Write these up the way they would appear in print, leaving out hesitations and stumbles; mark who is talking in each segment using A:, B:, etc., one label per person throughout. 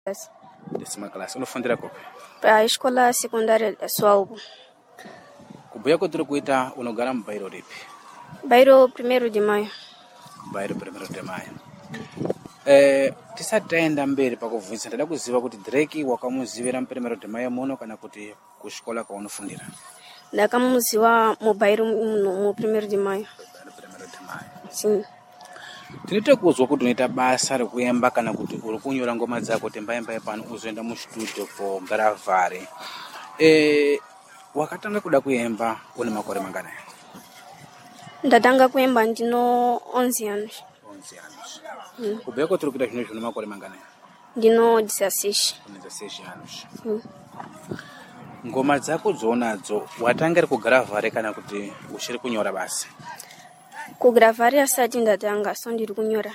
A: Décima classe. Unofundira kupi?
B: Pa escola secundária da Swaubo.
A: Kubhuya kwatiri kuita unogara mubairo ripi?
B: Bairo 1 de maio.
A: Bairo 1 de maio. Tisati taenda mberi pakubvunza ndada kuziva kuti Drake wakamuzivira 1 de maio muno kana kuti kuchikola kwaunofundira?
B: Ndakamuziva mubairo mu 1 de maio.
A: Bairo 1 de maio.
B: Sim.
A: Tinoita kuzwa kuti unoita basa rekuyemba kana kuti uri kunyora ngoma dzako tembaimba pano uzoenda mustudio kogaravari. Wakatanga kuda kuyemba une makore mangana?
B: Ndatanga kuemba ndino 11 anos.
A: 11 anos. Kubhuya kwatiri kuita zvino zvino makore mangana?
B: Ndino 16.
A: 16 anos. Ngoma dzako dzonadzo watangira kugaravari kana kuti uchiri kunyora basi?
B: Kugaravari asati ndatanga so ndiri kunyora.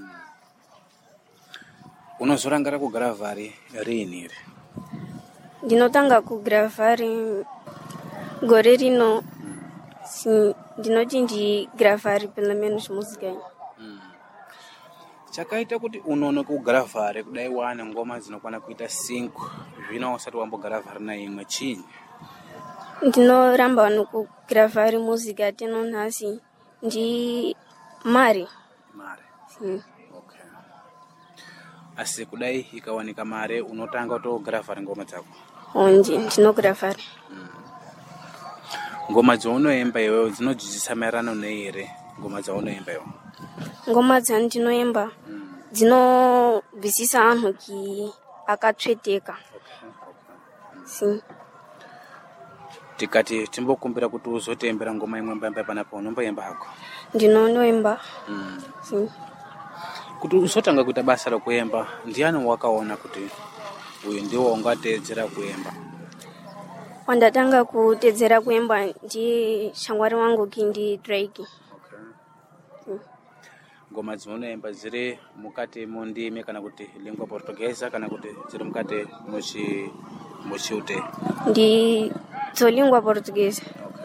A: Unozorangara kugaravari rini?
B: Ndinotanga kugaravari gore rino. Ndinoti ndigaravari pelo menos música iyi.
A: Chakaita kuti unono kugaravari kudai wane ngoma dzinokwana kuita 5 zvino usati wambogaravari na imwe chinyi?
B: Ndinoramba nokugaravari música teno nhasi ndi mari.
A: Okay. Asi kudai ikawanika mare unotanga kutogaravari ngoma dzako?
B: Ndinogaravari.
A: Ngoma dzaunoemba iwewe dzinodzidzisa maererano neire ngoma dzaunoemba iwewe?
B: Ngoma dzandinoemba dzinobvisisa anhu akatsveteka. Sim.
A: Tikati timbokumbira kuti uzotembera ngoma imwe mbamba panapo unomboemba hako?
B: Ndinoemba. Sim.
A: Kuti usotanga kuita basa rekuyemba ndiani wakaona kuti uyu ndiwo ungateedzera kuemba?
B: Wandatanga kuteedzera kuemba ndi shamwari wangu Kindi Drake.
A: Ngoma dzaunoemba dziri mukati mondime kana kuti lingua portuguesa kana kuti dziri mukati muchiute?
B: Ndi dzolingua portuguesa.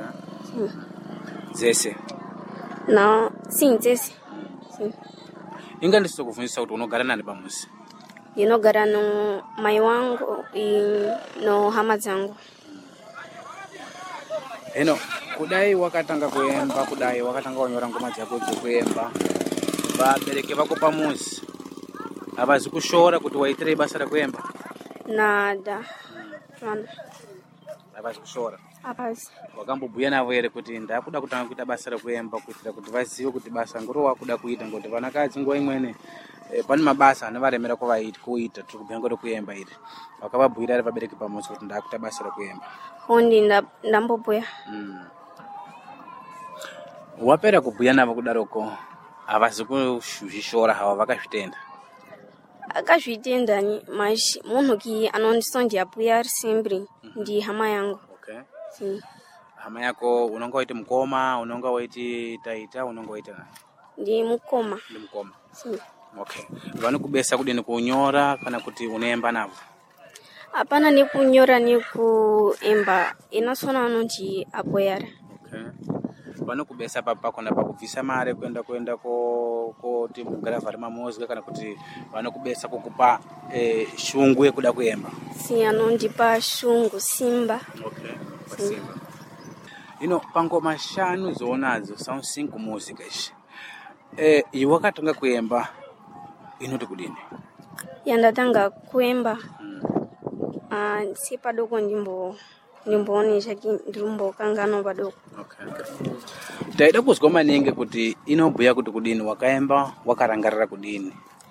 A: Dzese?
B: No, sim, dzese. Sim.
A: Inga ndisokuvunzisa kuti unogara nani pamuzi?
B: Ndinogara no mai wangu no hama dzangu.
A: Hino, kudai wakatanga kuemba, kudai wakatanga kunyora ngoma dzako dzekuemba, vabereki vako pamuzi havazi kushora kuti waitire basa rekuemba?
B: Nada.
A: Havazi kushora?
B: Havazi.
A: Wakambobhuya navo here kuti ndakuda kutanga kuita basa rekuemba kuitira kuti vazive kuti basa ngoro wakuda kuita ngoti vanakadzi nguva imwene pane mabasa anovaremera kuita tiri kubhuya ngorekuemba iri? Wakavabhuyira vari vabereki pamuzi kuti ndakuita basa rekuemba?
B: Ndambobhuya.
A: Wapera kubhuya navo kudaroko havazi kuzvishora hava vakazvitenda?
B: Akazvitenda mas munhu anondisondiyabhuya ari sempre ndi hama yangu.
A: Okay.
B: Sim.
A: Hama yako unonga waiti mukoma, unonga waiti taita, unonga waiti nani?
B: Ndi mukoma.
A: Ndi mukoma.
B: Sim.
A: Okay. Vanokubesa kudini kunyora kana kuti unoemba navo?
B: Hapana nekunyora nekuemba inasona anonti apoyara.
A: Okay. Vanokubesa pakona pakubvisa mare kuenda koti mugaravari mamozga kana kuti vanokubesa kukupa shungu yekuda kuemba?
B: Si anondipa shungu simba.
A: Okay. Simba. Ino pangoma 5 dzaunadzo sound 5 music ishi. Iwe wakatanga kuemba inoti kudini?
B: Yandatanga kuemba. Si padoko ndimboonesa ndirimbokangano padoko.
A: Okay. Taida kuzwa maningi kuti inobhuya kuti kudini wakaemba wakarangarira kudini?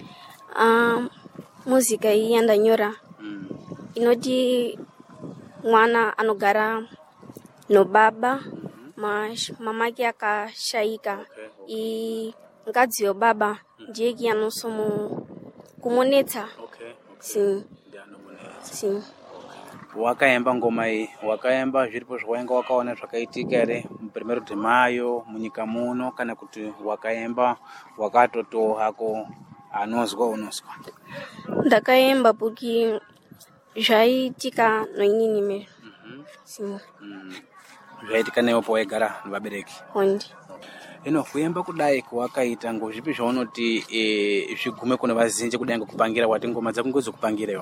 B: Muzika iyi yandanyora inoti mwana anogara no baba mas mamake akashaika. Mkadzi webaba ndiye anosomo kumonetsa. Sim. Sim.
A: Wakaemba ngoma iyi, wakaemba zviripo zvawainga wakaona zvakaitika here mu 1 de maio munyika muno kana kuti wakaemba wakatoto hako unozwa?
B: Ndakaemba buki zvaitika noinini me. Sim.
A: Zvaitika newe pawaigara nevabereki?
B: Hondi.
A: ino kuyemba kudai kwakaita ngozvipi zvaunoti zvigume kune vazhinji kudai ngekupangira kwati ngoma dzako ngozokupangirewo?